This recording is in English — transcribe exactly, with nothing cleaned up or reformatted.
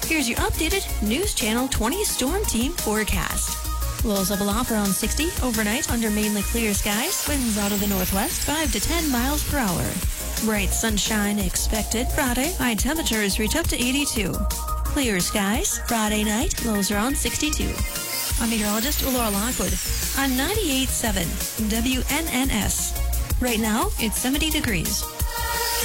Here's your updated News Channel twenty Storm Team forecast. Lows of aloft around sixty overnight under mainly clear skies. Winds out of the northwest, five to ten miles per hour. Bright sunshine expected Friday. High temperatures reach up to eighty-two. Clear skies Friday night. Lows around sixty-two. I'm meteorologist Laura Lockwood on ninety-eight point seven W N N S. Right now, it's seventy degrees.